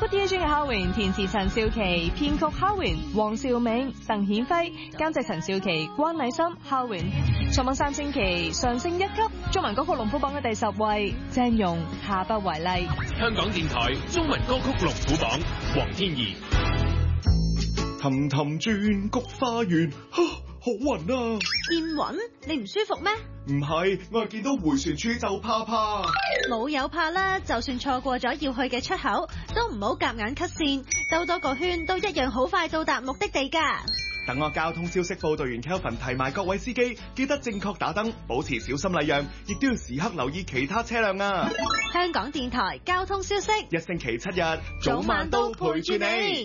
DAG 嘅 Howin， 填詞陳少琪，編曲 Howin， 黃兆銘、鄧顯輝，監製陳少琪、關禮深 Howin。上榜3星期，上升1級，中文歌曲龍虎榜嘅第10位，鄭融下不為例。 香港電台中文歌曲龍虎榜，黃天怡。 氹氹轉菊花園，好暈啊！ 見暈？你唔舒服咩？ 唔係，我係見到迴旋處就怕。 冇有怕啦，就算錯過咗要去嘅出口，都唔好夾硬 cut 線，兜多個圈都一樣好快到達目的地㗎。 等我交通消息報道完 Kelvin 提埋各位司機，記得正確打燈，保持小心禮讓，亦都要時刻留意其他車輛啊！ 香港電台交通消息， 一星期7日，早晚都陪住你。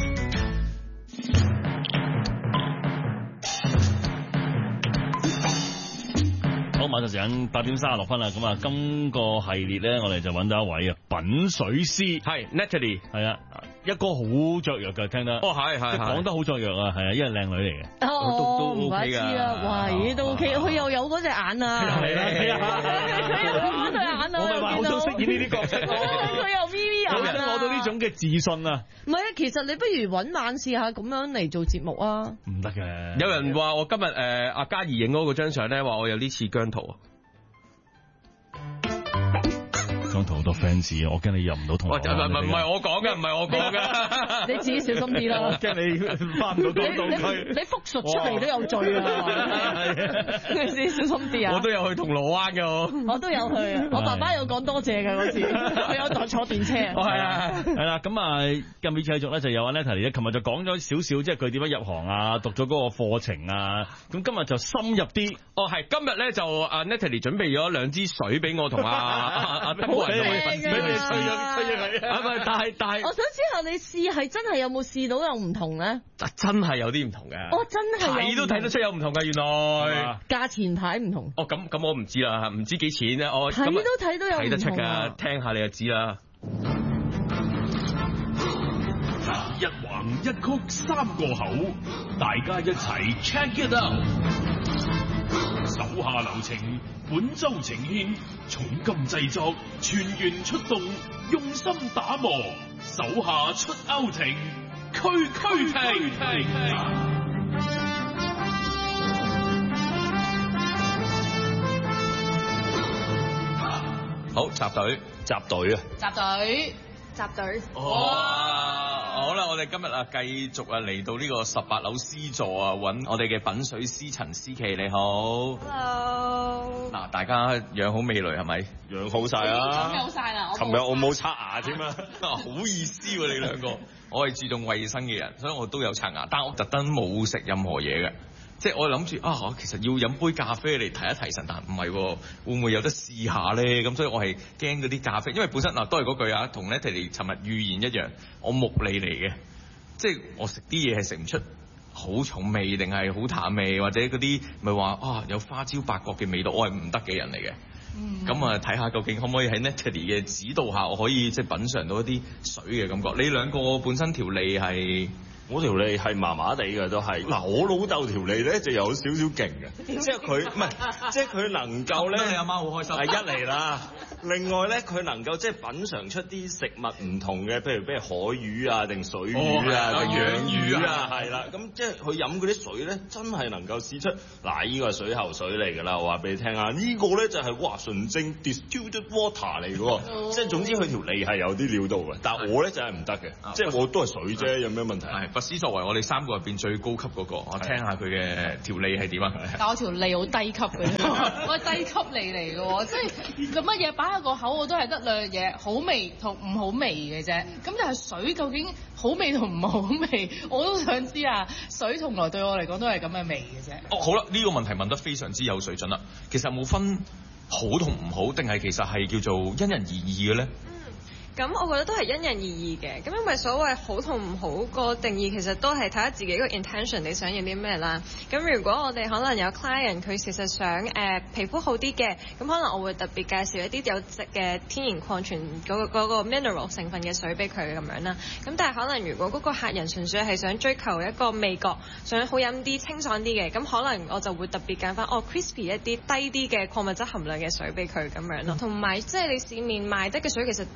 好，馬上時間8點36分啦。咁啊，今個系列咧，我哋就揾到一位啊，品水師係 Natalie， 係啊，一哥好雀躍㗎，聽得係即係講得好雀躍啊，係啊，因為靚女嚟嘅， 都唔怪之啦，哇，咦都 OK，佢又有嗰隻眼啊， 係啊， 佢有嗰對眼啊， 我咪話好想飾演呢啲角色， 佢有 VV 眼， 有人攞到呢種嘅自信啊！ 唔係啊，其實你不如揾晚試下咁樣嚟做節目啊， 唔得嘅。 有人話我今日阿嘉怡影嗰張相咧，話我有啲似姜濤啊。 姜濤好多 fans， 我驚你入唔到銅鑼灣。 唔係我講嘅，唔係我講嘅， 你自己小心啲啦。 我驚你翻唔到港島區。 你復述出嚟都有罪啊！你自己小心啲啊！ 我都有去銅鑼灣嘅， 我都有去，我爸爸有講多謝嘅嗰次，佢有坐電車。 係啊， 係啦，咁啊，今日繼續咧就有阿 Natalie， 琴日就講咗少少，即係佢點樣入行啊，讀咗嗰個課程啊，咁今日就深入啲。 係今日咧就阿 Natalie 準備咗2支水俾我同阿俾你吹咗佢。但係， 我想知下你試係真係有冇試到有唔同咧？ 真係有啲唔同嘅。 真係睇都睇得出有唔同嘅，原來價錢牌唔同。 咁我唔知啦，唔知幾錢咧。我睇都睇到有唔同， 睇得出㗎，聽下你就知啦。 一橫一曲3個口，大家一齊 check it out。手下留情，本周呈獻重金製作，全員出動，用心打磨，手下出歐情，區區聽。 好，集隊集隊。 好啦，我哋今日繼續嚟到呢個18樓 C 座啊，揾我哋嘅品水師陳思琪，你好。 Hello。 嗱，大家養好味蕾係咪？ 養好晒啦。 養好晒啦。 琴日我冇刷牙添啊。 好意思喎，你兩個。我係注重衛生嘅人，所以我都有刷牙，但我特登冇食任何嘢嘅。即係我諗住我其實要飲杯咖啡嚟提一提神，但唔係喎，會唔會有得試下咧？咁所以我係驚嗰啲咖啡，因為本身都係嗰句啊，同 Natalie 尋日預言一樣，我木脷嚟嘅，即係我食啲嘢係食唔出好重味定係好淡味，或者嗰啲咪話有花椒八角嘅味道，我係唔得嘅人嚟嘅。咁睇下究竟可唔可以喺 Natalie 嘅指導下，我可以即係品嚐到一啲水嘅感覺。你兩個本身條脷係？ 我條脷係麻麻地嘅都係，嗱我老豆條脷咧就有少少勁嘅，即係佢唔係，即係佢能夠咧， 你阿媽好開心。 係一嚟啦，另外咧佢能夠即係品嚐出啲食物唔同嘅，譬如海魚啊定水魚啊定養魚啊，係啦，咁即係佢飲嗰啲水咧，真係能夠試出嗱呢個係水喉水嚟㗎啦，我話俾你聽啊，呢個咧就係哇純正 distilled water 嚟嘅喎，即係總之佢條脷係有啲料到嘅，但係我咧就係唔得嘅，即係我都係水啫，有咩問題？ 佛師作為我哋3個入邊最高級嗰個，我聽下佢嘅條脷係點啊？ 但我條脷好低級嘅，我係低級脷嚟嘅喎，即係咁乜嘢擺喺個口我都係得2樣嘢，好味同唔好味嘅啫。咁但係水究竟好味同唔好味，我都想知啊！水從來對我嚟講都係咁嘅味嘅啫。 好啦，呢個問題問得非常之有水準啦。其實有冇分好同唔好，定係其實係叫做因人而異嘅咧？ 咁我覺得都係因人而異嘅，咁因為所謂好同唔好個定義其實都係睇下自己個 intention 你想要啲咩啦。咁如果我哋可能有 client 佢其實想皮膚好啲嘅，咁可能我會特別介紹一啲有值嘅天然礦泉嗰個 mineral 成分嘅水俾佢咁樣啦。咁但係可能如果嗰個客人純粹係想追求一個味覺，想好飲啲清爽啲嘅，咁可能我就會特別揀翻crispy 一啲低啲嘅礦物質含量嘅水俾佢咁樣咯。同埋即係你市面賣得嘅水其實都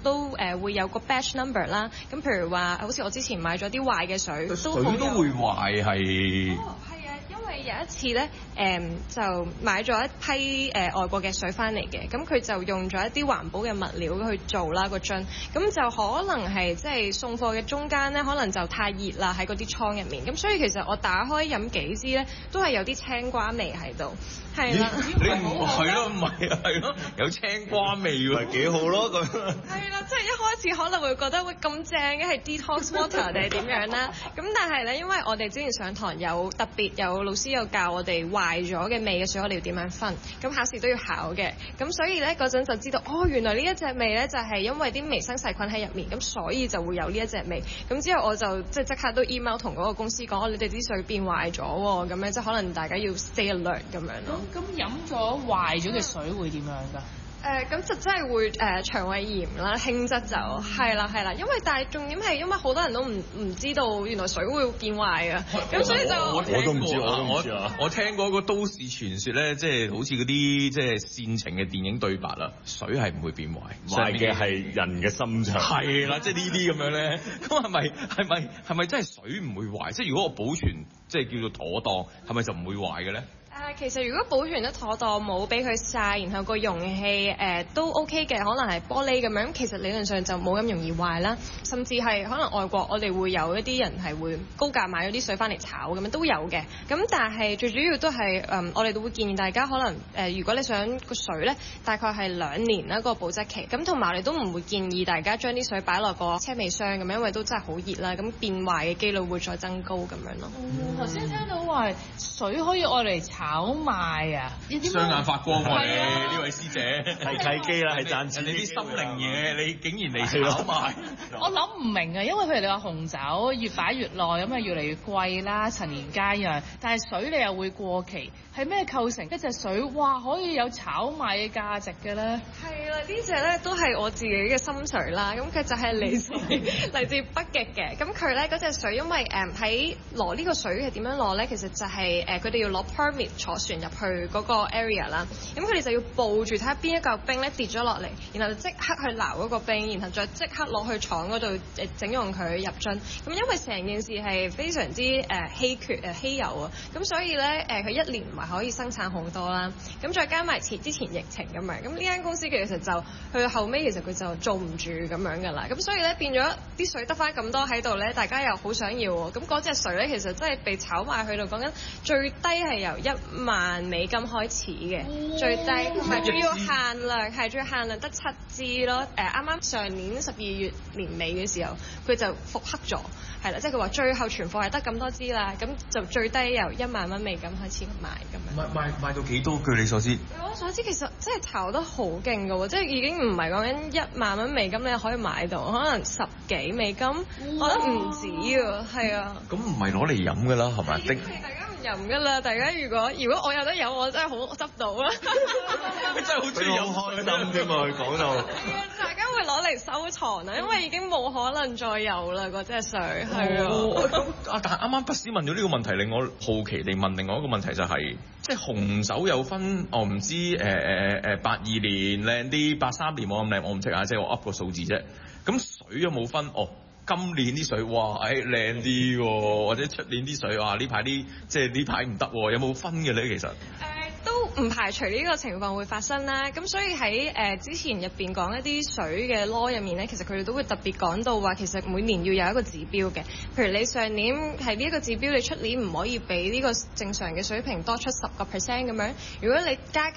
會有個 batch number 啦。咁譬如話，好似我之前買咗啲壞嘅水， 水都會壞係。 因為有一次咧，就買咗一批外國嘅水翻嚟嘅，咁佢就用咗一啲環保嘅物料去做啦個樽，咁就可能係即係送貨嘅中間咧，可能就太熱啦喺嗰啲倉入面，咁所以其實我打開飲幾支咧，都係有啲青瓜味喺度，係啦。 你唔係咯，唔係啊，係咯，有青瓜味喎， 幾好咯咁。 係啦，即係一開始可能會覺得喂咁正嘅係 detox water 定係點樣啦，咁但係咧，因為我哋之前上堂有特別有老師有教我哋壞咗嘅味嘅水，我哋要點樣分，咁考試都要考嘅，咁所以咧嗰陣就知道，哦原來呢一隻味咧就係因為啲微生細菌喺入面，咁所以就會有呢一隻味，咁之後我就即刻都 email 同嗰個公司講，你哋啲水變壞咗喎，咁樣即係可能大家要 stay alert 咁樣咯。 咁飲咗壞咗嘅水會點樣㗎？ 咁就真係會腸胃炎啦，輕則就係啦，因為但係重點係因為好多人都唔知道原來水會變壞嘅，咁所以就我都唔知我聽過個都市傳說咧，即係好似嗰啲即係煽情嘅電影對白啦，水係唔會變壞， 壞嘅係人嘅心腸。 係啦，即係呢啲咁樣咧，咁係咪真係水唔會壞？即係如果我保存即係叫做妥當，係咪就唔會壞嘅咧？ 其實如果保存得妥當，冇俾佢曬，然後個容器都 OK 嘅，可能係玻璃咁樣，其實理論上就冇咁容易壞啦。甚至係可能外國我哋會有一啲人係會高價買咗啲水翻嚟炒咁樣都有嘅。咁但係最主要都係我哋都會建議大家可能如果你想個水咧，大概係2年啦個保質期。咁同埋我哋都唔會建議大家將啲水擺落個車尾箱咁樣，因為都真係好熱啦，咁變壞嘅機率會再增高咁樣咯。 頭先聽到話水可以愛嚟炒賣啊！ 雙眼發光喎，你呢位師姐係契機啦，係賺錢。 你啲心靈嘢，你竟然嚟炒賣？ 我諗唔明啊，因為譬如你話紅酒越擺越耐，咁啊越嚟越貴啦，陳年佳釀。但係水你又會過期，係咩構成一隻水哇可以有炒賣嘅價值嘅咧？ 係啦，呢隻咧都係我自己嘅心水啦。咁佢就係嚟自北極嘅。咁佢咧嗰隻水，因為喺攞呢個水係點樣攞咧？其實就係佢哋要攞 permit 坐船入去嗰個 area 啦。咁佢哋就要抱住睇下邊一嚿冰咧跌咗落嚟，然後就即刻去撈嗰個冰，然後再即刻攞去廠嗰度整用佢入樽。咁因為成件事係非常之稀有啊，咁所以咧佢1年唔係可以生產好多啦。咁再加埋之前疫情咁樣，咁呢間公司其實就去到後尾其實佢就做唔住咁樣㗎啦。咁所以咧變咗啲水得翻咁多喺度咧，大家又好想要喎。咁嗰隻水咧其實真係被炒賣去到講緊最低係由1萬美金開始嘅，最低同埋仲要限量，係仲要限量得7支咯。啱啱上年12月年尾嘅時候，佢就復刻咗，係啦，即係佢話最後存貨係得咁多支啦，咁就最低由1萬蚊美金開始賣咁樣。 賣到幾多？據你所知？ 我所知其實真係炒得好勁㗎喎，即係已經唔係講緊1萬蚊美金你可以買到，可能10幾美金，我覺得唔止啊，係啊。 咁唔係攞嚟飲㗎啦，係咪？ 飲㗎啦！大家如果我有得飲，我真係好執到啦！ 你真係好中意飲開心添嘛？佢講到大家會攞嚟收藏啊，因為已經冇可能再有啦嗰隻水係啊。 但係啱啱不時問咗呢個問題，令我好奇地問另外一個問題就係，即係紅酒有分，我唔知82年靚啲，83年冇咁靚，我唔識啊，即係我噏個數字啫。咁水有冇分？今年啲水哇，靚啲喎，或者出年啲水哇，呢排啲即係呢排唔得喎，有冇分嘅咧？其實都唔排除呢個情況會發生啦。咁所以喺之前入邊講一啲水嘅 law 入面咧，其實佢哋都會特別講到話，其實每年要有一個指標嘅。譬如你上年係呢一個指標，你出年唔可以比呢個正常嘅水平多出10%咁樣。如果你加